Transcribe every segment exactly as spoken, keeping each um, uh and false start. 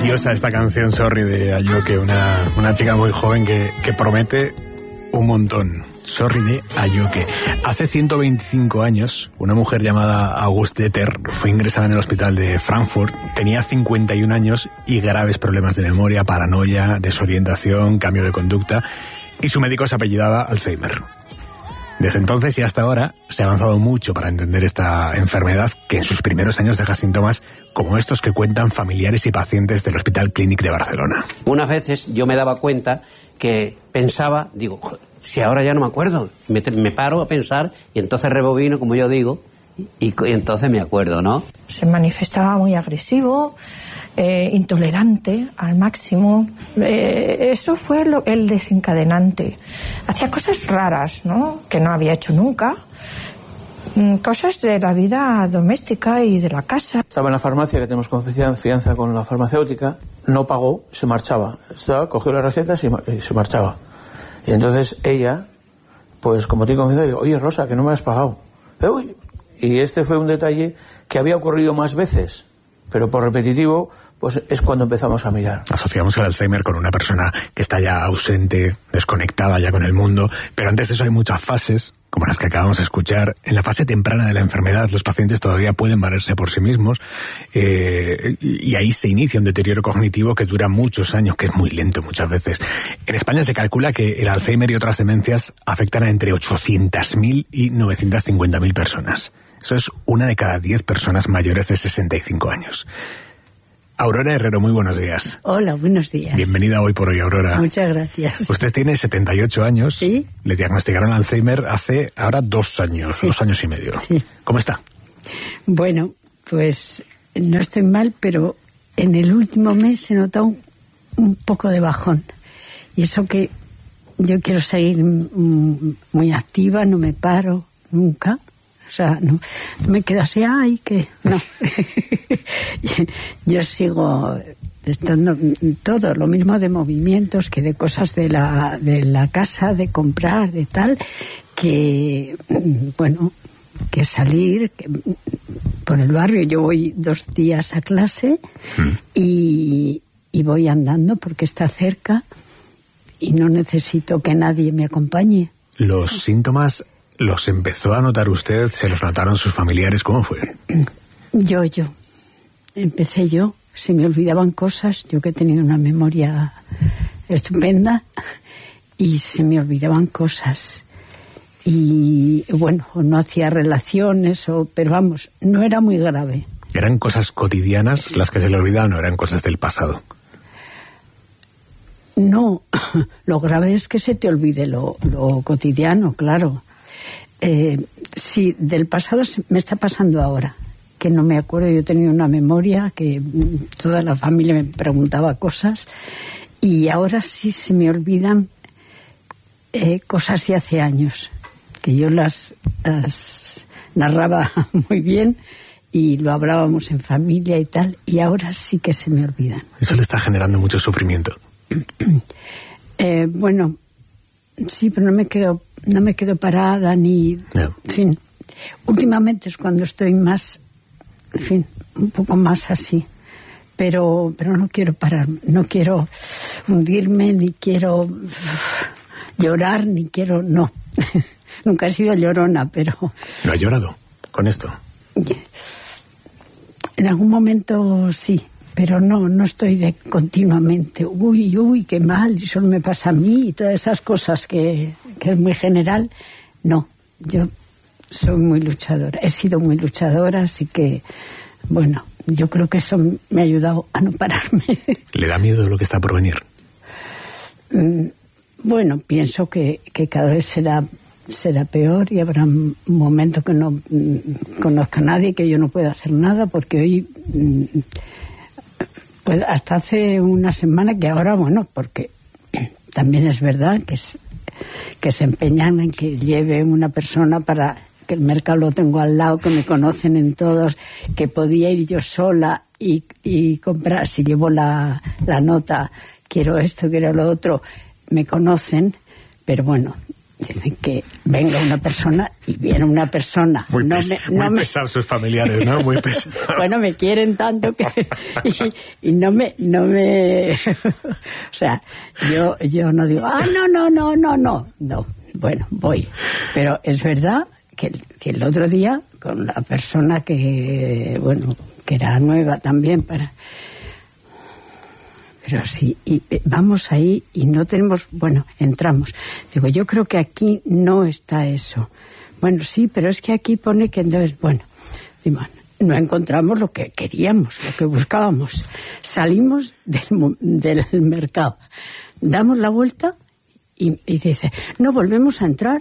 preciosa esta canción, Sorry, de Ayoke, una, una chica muy joven que, que promete un montón. Sorry, de Ayoke. Hace ciento veinticinco años, una mujer llamada Auguste Deter fue ingresada en el hospital de Frankfurt. Tenía cincuenta y un años y graves problemas de memoria, paranoia, desorientación, cambio de conducta, y su médico se apellidaba Alzheimer. Desde entonces y hasta ahora se ha avanzado mucho para entender esta enfermedad que en sus primeros años deja síntomas como estos que cuentan familiares y pacientes del Hospital Clínic de Barcelona. Unas veces yo me daba cuenta que pensaba, digo, si ahora ya no me acuerdo, me, me paro a pensar y entonces rebobino, como yo digo, y, y entonces me acuerdo, ¿no? Se manifestaba muy agresivo, eh, intolerante al máximo. Eh, eso fue lo, el desencadenante. Hacía cosas raras, ¿no?, que no había hecho nunca. Cosas de la vida doméstica y de la casa. Estaba en la farmacia, que tenemos confianza con la farmacéutica, no pagó, se marchaba. Estaba, cogió las recetas y, y se marchaba. Y entonces ella, pues como tiene confianza, digo, oye Rosa, que no me has pagado. Uy. Y este fue un detalle que había ocurrido más veces, pero por repetitivo, pues es cuando empezamos a mirar. Asociamos el Alzheimer con una persona que está ya ausente, desconectada ya con el mundo, pero antes de eso hay muchas fases, como las que acabamos de escuchar. En la fase temprana de la enfermedad, los pacientes todavía pueden valerse por sí mismos, eh, y ahí se inicia un deterioro cognitivo que dura muchos años, que es muy lento muchas veces. En España se calcula que el Alzheimer y otras demencias afectan a entre ochocientas mil y novecientas cincuenta mil personas. Eso es una de cada diez personas mayores de sesenta y cinco años. Aurora Herrero, muy buenos días. Hola, buenos días. Bienvenida hoy por hoy, Aurora. Muchas gracias. Usted tiene setenta y ocho años. Sí. Le diagnosticaron Alzheimer hace ahora dos años, sí. dos años y medio. Sí. ¿Cómo está? Bueno, pues no estoy mal, pero en el último mes he notado un, un poco de bajón. Y eso que yo quiero seguir muy activa, no me paro nunca. O sea, no, no me quedo así, ay, que no. Yo sigo estando todo, lo mismo de movimientos que de cosas de la, de la casa, de comprar, de tal, que, bueno, que salir que, por el barrio. Yo voy dos días a clase mm. y, y voy andando porque está cerca y no necesito que nadie me acompañe. Los síntomas... ¿Los empezó a notar usted? ¿Se los notaron sus familiares? ¿Cómo fue? Yo, yo. Empecé yo. Se me olvidaban cosas. Yo que he tenido una memoria estupenda. Y se me olvidaban cosas. Y bueno, no hacía relaciones, o, pero vamos, no era muy grave. ¿Eran cosas cotidianas las que se le olvidaban o eran cosas del pasado? No, lo grave es que se te olvide lo, lo cotidiano, claro. Eh, sí, del pasado me está pasando ahora, que no me acuerdo. Yo tenía una memoria que toda la familia me preguntaba cosas y ahora sí se me olvidan eh, cosas de hace años, que yo las, las narraba muy bien y lo hablábamos en familia y tal, y ahora sí que se me olvidan. Eso le está generando mucho sufrimiento. eh, bueno, sí, pero no me quedo no me quedo parada ni no. En fin, últimamente es cuando estoy más, en fin, un poco más así, pero pero no quiero parar, no quiero hundirme, ni quiero uf, llorar, ni quiero, no. Nunca he sido llorona, pero... ¿No ha llorado con esto? En algún momento sí, pero no, no estoy de continuamente, uy, uy, qué mal, y solo me pasa a mí, y todas esas cosas que, que es muy general. No, yo soy muy luchadora, he sido muy luchadora, así que, bueno, yo creo que eso me ha ayudado a no pararme. ¿Le da miedo lo que está por venir? Mm, bueno, pienso que, que cada vez será, será peor y habrá un momento que no mm, conozca a nadie, que yo no pueda hacer nada, porque hoy... Mm, pues hasta hace una semana, que ahora, bueno, porque también es verdad que, es, que se empeñan en que lleve una persona para que el mercado lo tengo al lado, que me conocen en todos, que podía ir yo sola y, y comprar, si llevo la, la nota, quiero esto, quiero lo otro, me conocen, pero bueno, dicen que venga una persona y viene una persona. Muy, no pes me, muy no me... pesados sus familiares, ¿no? Muy pesados. Bueno, me quieren tanto que... Y, y no me... no me O sea, yo, yo no digo, ah, no, no, no, no, no. No, bueno, voy. Pero es verdad que, que el otro día, con la persona que, bueno, que era nueva también para... Pero sí, y vamos ahí y no tenemos... Bueno, entramos. Digo, yo creo que aquí no está eso. Bueno, sí, pero es que aquí pone que entonces... Bueno, digo, no encontramos lo que queríamos, lo que buscábamos. Salimos del, del mercado, damos la vuelta y, y dice, no, volvemos a entrar.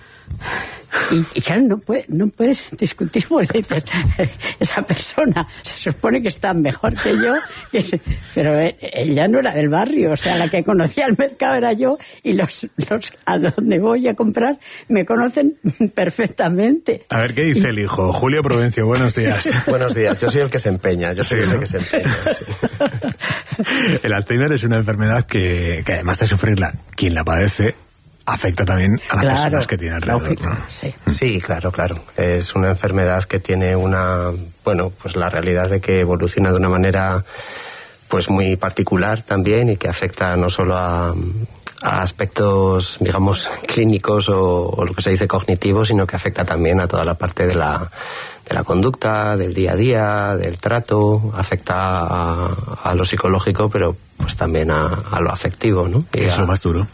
Y, y claro, no, puede, no puedes discutir porque dices, esa persona se supone que está mejor que yo, pero ella no era del barrio, o sea, la que conocía el mercado era yo, y los, los a donde voy a comprar me conocen perfectamente. A ver, ¿qué dice y... el hijo? Julio Prudencio, buenos días. Buenos días, yo soy el que se empeña, yo soy sí, ese ¿no? que se empeña. Sí. El Alzheimer es una enfermedad que, que además de sufrirla, quien la padece afecta también a las claro, personas que tienen alrededor, ¿no? Sí. Sí, claro, claro. Es una enfermedad que tiene una, bueno, pues la realidad de que evoluciona de una manera pues muy particular también y que afecta no solo a, a aspectos, digamos, clínicos o, o lo que se dice cognitivos, sino que afecta también a toda la parte de la de la conducta, del día a día, del trato, afecta a, a lo psicológico, pero pues también a, a lo afectivo, ¿no? ¿Qué es lo más duro?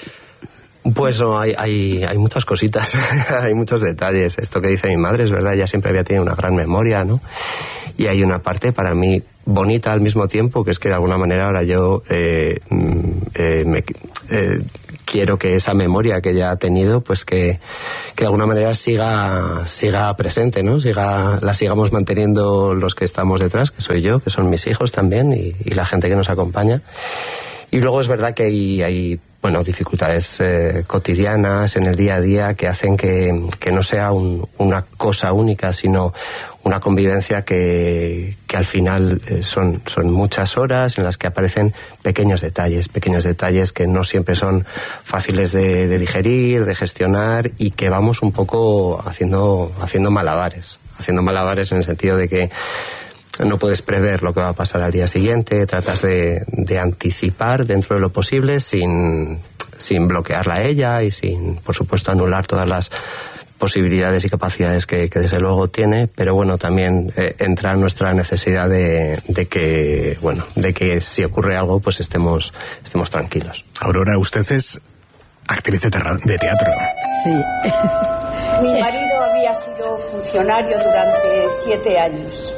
Pues no, hay, hay, hay muchas cositas, hay muchos detalles. Esto que dice mi madre es verdad, ella siempre había tenido una gran memoria, ¿no? Y hay una parte para mí bonita al mismo tiempo, que es que de alguna manera ahora yo eh, eh, me, eh, quiero que esa memoria que ella ha tenido, pues que, que de alguna manera siga, siga presente, ¿no? Siga, la sigamos manteniendo los que estamos detrás, que soy yo, que son mis hijos también y, y la gente que nos acompaña. Y luego es verdad que hay, hay bueno, dificultades eh, cotidianas en el día a día que hacen que, que no sea un, una cosa única, sino una convivencia que, que al final eh, son, son muchas horas en las que aparecen pequeños detalles, pequeños detalles que no siempre son fáciles de, de digerir, de gestionar y que vamos un poco haciendo, haciendo malabares, haciendo malabares en el sentido de que no puedes prever lo que va a pasar al día siguiente, tratas de, de anticipar dentro de lo posible sin, sin bloquearla a ella y sin, por supuesto, anular todas las posibilidades y capacidades que, que desde luego tiene, pero bueno, también eh, entra nuestra necesidad de, de que, bueno, de que si ocurre algo, pues estemos, estemos tranquilos. Aurora, usted es actriz de, de teatro. Sí. Mi marido había sido funcionario durante siete años.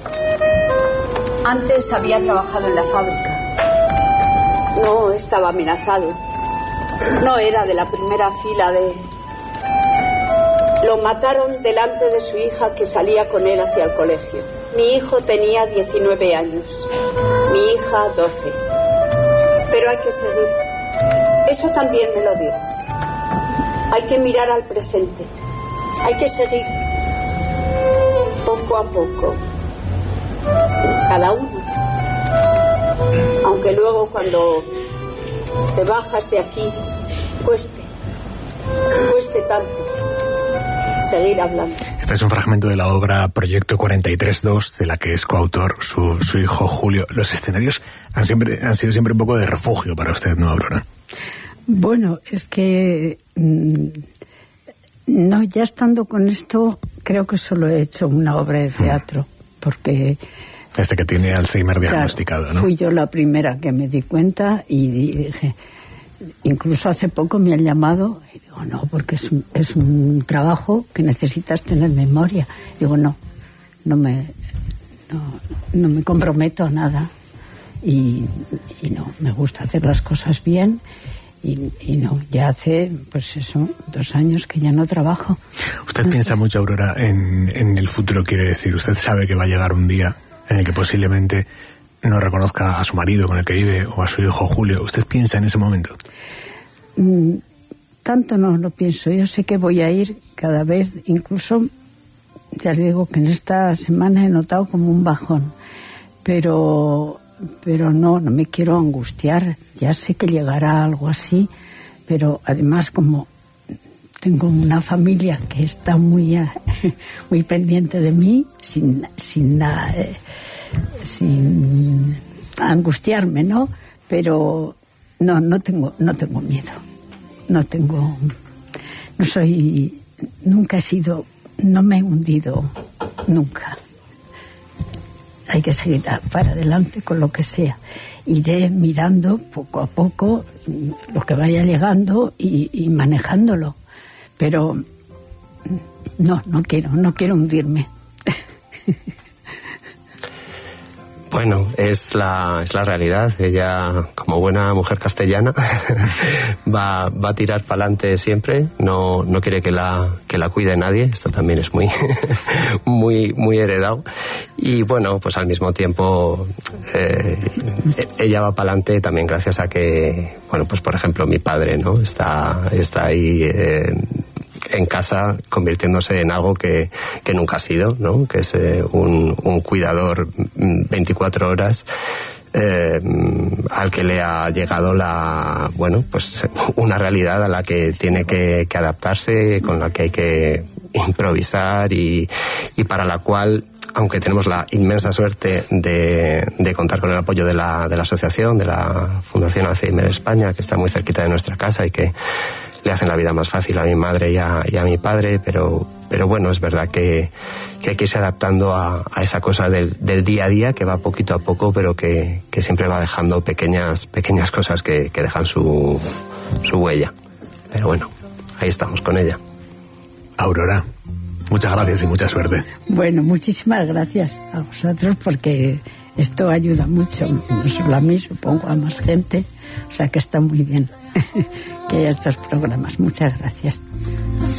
Antes había trabajado en la fábrica. No estaba amenazado. No era de la primera fila de... Lo mataron delante de su hija que salía con él hacia el colegio. Mi hijo tenía diecinueve años. Mi hija doce. Pero hay que seguir. Eso también me lo digo. Hay que mirar al presente. Hay que seguir. Poco a poco. Cada uno. Aunque luego cuando te bajas de aquí cueste, cueste tanto seguir hablando. Este es un fragmento de la obra Proyecto cuarenta y tres dos, de la que es coautor su, su hijo Julio. Los escenarios han, siempre, han sido siempre un poco de refugio para usted, ¿no, Aurora? Bueno, es que mmm, no, ya estando con esto, creo que solo he hecho una obra de teatro, porque... Desde que tiene Alzheimer diagnosticado, claro, ¿no? Fui yo la primera que me di cuenta y dije... Incluso hace poco me han llamado y digo, no, porque es un, es un trabajo que necesitas tener memoria. Digo, no, no me, no, no me comprometo a nada y, y no, me gusta hacer las cosas bien y, y no, ya hace, pues eso, dos años que ya no trabajo. Usted no piensa sé. mucho, Aurora, en, en el futuro, quiere decir, usted sabe que va a llegar un día en el que posiblemente no reconozca a su marido con el que vive o a su hijo Julio. ¿Usted piensa en ese momento? Mm, tanto no lo pienso. Yo sé que voy a ir cada vez, incluso, ya le digo que en esta semana he notado como un bajón, pero, pero no, no me quiero angustiar. Ya sé que llegará algo así, pero además como tengo una familia que está muy, muy pendiente de mí, sin, sin, eh, sin angustiarme, ¿no? Pero no, no tengo, no tengo miedo. No tengo, no soy, nunca he sido, no me he hundido, nunca. Hay que seguir para adelante con lo que sea. Iré mirando poco a poco lo que vaya llegando y, y manejándolo. Pero no, no quiero, no quiero hundirme. Bueno, es la, es la realidad. Ella, como buena mujer castellana, va, va a tirar para adelante siempre. No, no quiere que la, que la cuide nadie. Esto también es muy, muy, muy heredado. Y bueno, pues al mismo tiempo, eh, ella va para adelante también gracias a que, bueno, pues por ejemplo mi padre, ¿no? Está, está ahí, eh, en casa, convirtiéndose en algo que, que nunca ha sido, ¿no? Que es eh, un, un cuidador veinticuatro horas, eh, al que le ha llegado la, bueno, pues una realidad a la que tiene que, que adaptarse, con la que hay que improvisar y, y para la cual, aunque tenemos la inmensa suerte de, de contar con el apoyo de la, de la asociación, de la Fundación Alzheimer España, que está muy cerquita de nuestra casa y que le hacen la vida más fácil a mi madre y a, y a mi padre, pero, pero bueno, es verdad que, que hay que irse adaptando a, a esa cosa del, del día a día, que va poquito a poco, pero que, que siempre va dejando pequeñas, pequeñas cosas que, que dejan su, su huella. Pero bueno, ahí estamos con ella. Aurora, muchas gracias y mucha suerte. Bueno, muchísimas gracias a vosotros, porque esto ayuda mucho, no solo a mí, supongo a más gente, o sea que está muy bien que haya estos programas. Muchas gracias.